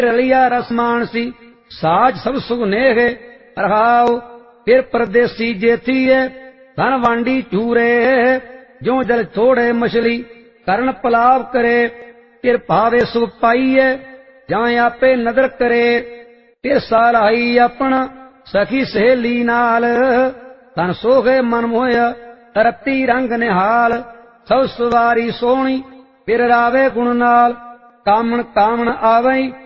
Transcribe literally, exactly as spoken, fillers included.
रलिया रसमान सी साज सब सुगनेह रहाओ। फिर परदेसी जेथीए धन वांडी चूरे जो जल छोड़े मछली करण पलाव करे। फिर भावे सुख पाईए जाए आपे नदर करे। फिर साराई अपना सखी सहेली नाल तन सोहे मन मोया रत्ती रंग निहाल। सब सवारी सोहनी फिर रावे गुण नाल कामन कामन आवई